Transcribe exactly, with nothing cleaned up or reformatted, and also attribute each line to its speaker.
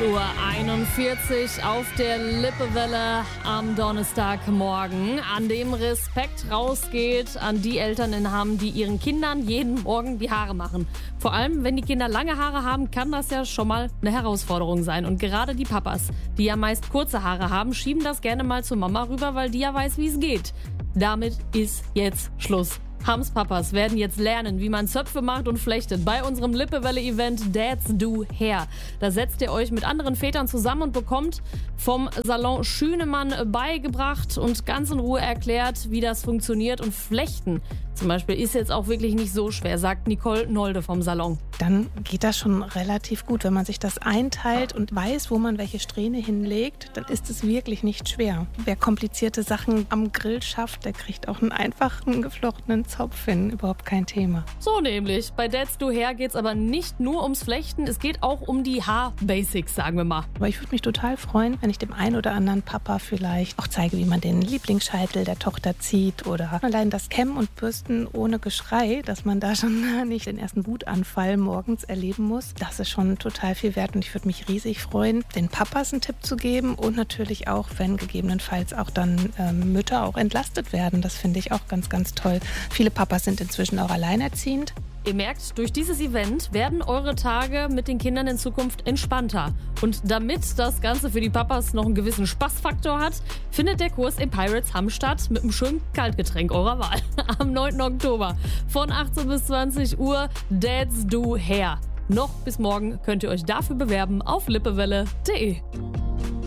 Speaker 1: Uhr einundvierzig auf der Lippewelle am Donnerstagmorgen, an dem Respekt rausgeht an die Eltern in Hamm, die ihren Kindern jeden Morgen die Haare machen. Vor allem, wenn die Kinder lange Haare haben, kann das ja schon mal eine Herausforderung sein. Und gerade die Papas, die ja meist kurze Haare haben, schieben das gerne mal zur Mama rüber, weil die ja weiß, wie es geht. Damit ist jetzt Schluss. Hamms Papas werden jetzt lernen, wie man Zöpfe macht und flechtet bei unserem Lippewelle-Event Dads Do Hair. Da setzt ihr euch mit anderen Vätern zusammen und bekommt vom Salon Schünemann beigebracht und ganz in Ruhe erklärt, wie das funktioniert. Und Flechten zum Beispiel ist jetzt auch wirklich nicht so schwer, sagt Nicole Nolde vom Salon.
Speaker 2: Dann geht das schon relativ gut. Wenn man sich das einteilt und weiß, wo man welche Strähne hinlegt, dann ist es wirklich nicht schwer. Wer komplizierte Sachen am Grill schafft, der kriegt auch einen einfachen geflochtenen Zopf hin. Überhaupt kein Thema.
Speaker 1: So nämlich. Bei Dads Do Hair geht es aber nicht nur ums Flechten, es geht auch um die Haar-Basics, sagen wir mal.
Speaker 2: Aber ich würde mich total freuen, wenn ich dem einen oder anderen Papa vielleicht auch zeige, wie man den Lieblingsscheitel der Tochter zieht oder allein das Kämmen und Bürsten ohne Geschrei, dass man da schon nicht den ersten Wutanfall morgens erleben muss. Das ist schon total viel wert und ich würde mich riesig freuen, den Papas einen Tipp zu geben und natürlich auch, wenn gegebenenfalls auch dann ähm, Mütter auch entlastet werden. Das finde ich auch ganz, ganz toll. Viele Papas sind inzwischen auch alleinerziehend.
Speaker 1: Ihr merkt, durch dieses Event werden eure Tage mit den Kindern in Zukunft entspannter. Und damit das Ganze für die Papas noch einen gewissen Spaßfaktor hat, findet der Kurs im Pirates Hamm statt mit einem schönen Kaltgetränk eurer Wahl. Am neunten Oktober von achtzehn bis zwanzig Uhr Dads Do Hair. Noch bis morgen könnt ihr euch dafür bewerben auf lippewelle punkt de.